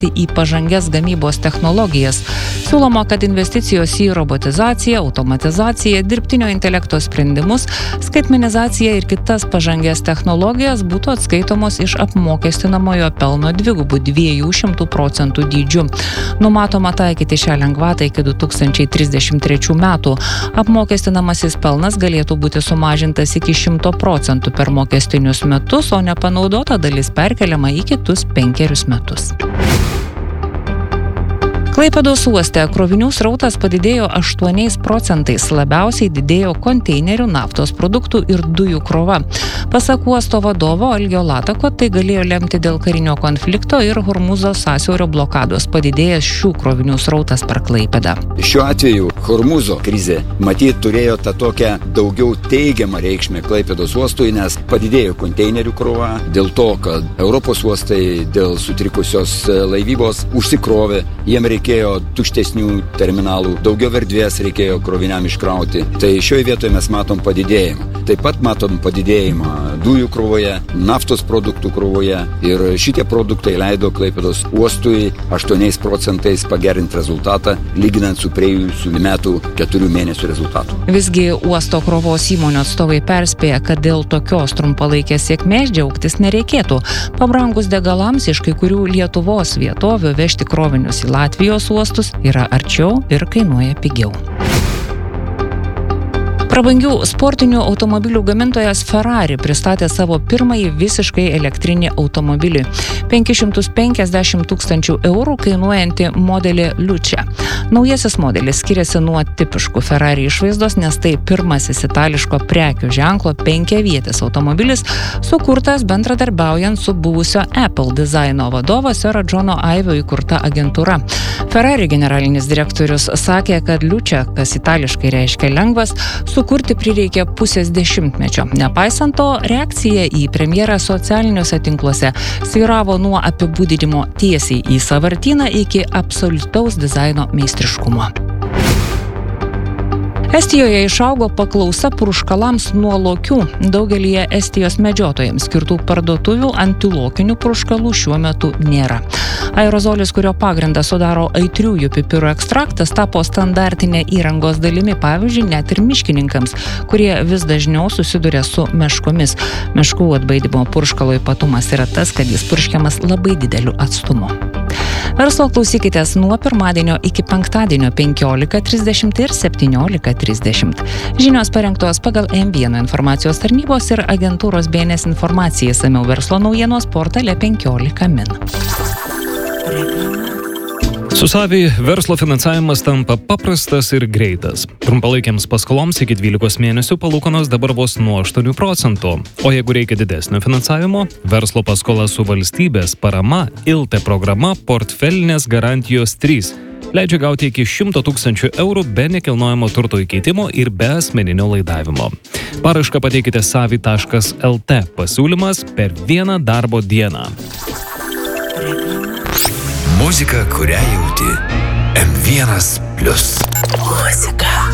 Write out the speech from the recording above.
į pažangias gamybos technologijas. Siūloma, kad investicijos į robotizaciją, automatizaciją, dirbtinio intelekto sprendimus, skaitmenizaciją ir kitas pažangias technologijas būtų atskaitomos iš apmokestinamojo pelno dvigubų 200% dydžių. Numatoma taikyti šią lengvatą iki 2033 metų. Apmokestinamasis pelnas galėtų būti sumažintas iki 100% per mokestinius metus, o nepanaudota dalis perkeliama į kitus 5 metus. Klaipėdos uoste krovinių srautas padidėjo 8%, labiausiai didėjo konteinerių, naftos produktų ir dujų krova. Pasak uosto vadovo Algio Latako, tai galėjo lemti dėl karinio konflikto ir Hormūzo sąsiaurio blokados padidėjęs šių krovinių srautas per Klaipėdą. Šiuo atveju Hormūzo krizė matyt turėjo tą tokią daugiau teigiamą reikšmę Klaipėdos uostui, nes padidėjo konteinerių krova dėl to, kad Europos uostai dėl sutrikusios laivybos užsikrovė, jiem reikėjo tuštesnių terminalų, daugiau erdvės reikėjo kroviniam iškrauti. Tai šioje vietoje mes matom padidėjimą. Taip pat matom padidėjimą dujų krovoje, naftos produktų krovoje ir šitie produktai leido Klaipėdos uostui 8% pagerinti rezultatą, lyginant su praėjusių metų 4 mėnesių rezultatu. Visgi uosto krovos įmonių atstovai perspėja, kad dėl tokios trumpalaikės sėkmės džiaugtis nereikėtų. Pabrangus degalams iš kai kurių Lietuvos vietovių vežti krovinius į Latvijos uostus yra arčiau ir kainuoja pigiau. Prabangių sportinių automobilių gamintojas Ferrari pristatė savo pirmąjį visiškai elektrinį automobilį. 550 000 eurų kainuojantį modelį Luce. Naujasis modelis skiriasi nuo tipiškų Ferrari išvaizdos, nes tai pirmasis itališko prekių ženklo 5-vietis automobilis, sukurtas bendradarbiaujant su buvusio Apple dizaino vadovo Sero Džono Aivio įkurta agentūra. Ferrari generalinis direktorius sakė, kad Luce, kas itališkai reiškia lengvas, sukurti prireikė pusės dešimtmečio. Nepaisant to, reakcija į premjerą socialiniuose tinkluose svyravo nuo apibūdinimo tiesiai į sąvartyną iki absoliutaus dizaino meistriškumo. Estijoje išaugo paklausa purškalams nuo lokių. Daugelyje Estijos medžiotojams skirtų parduotuvių antilokinių purškalų šiuo metu nėra. Aerozolis, kurio pagrindą sudaro aitriųjų pipirų ekstraktas, tapo standartinė įrangos dalimi, pavyzdžiui, net ir miškininkams, kurie vis dažniau susiduria su meškomis. Meškų atbaidymo purškalo ypatumas yra tas, kad jis purškiamas labai dideliu atstumu. Verslo klausykitės nuo pirmadienio iki penktadienio 15:30 ir 17:30. Žinios parengtos pagal M1 informacijos tarnybos ir agentūros BNS informaciją, išsamiau verslo naujienos portale 15 min. Su Savi verslo finansavimas tampa paprastas ir greitas. Trumpalaikiams paskoloms iki 12 mėnesių palūkanos dabar vos nuo 8%. O jeigu reikia didesnio finansavimo, verslo paskola su valstybės parama ILTE programa Portfelinės garantijos 3 leidžia gauti iki 100 000 eurų be nekilnojamo turto įkeitimo ir be asmeninio laidavimo. Paraišką pateikite savi.lt. Pasiūlymas per 1 darbo dieną. Muzika, kurią jauti. M1+.